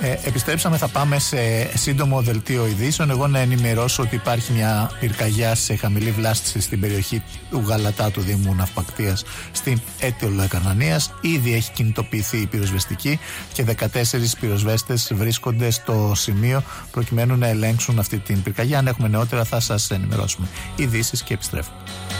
Επιστρέψαμε, θα πάμε σε σύντομο δελτίο ειδήσεων. Εγώ να ενημερώσω ότι υπάρχει μια πυρκαγιά σε χαμηλή βλάστηση στην περιοχή του Γαλατά του Δήμου Ναυπακτίας στην Αίτιολο Ακαρνανίας. Ήδη έχει κινητοποιηθεί η πυροσβεστική και 14 πυροσβέστες βρίσκονται στο σημείο προκειμένου να ελέγξουν αυτή την πυρκαγιά. Αν έχουμε νεότερα θα σας ενημερώσουμε. Ειδήσεις και επιστρέφουμε.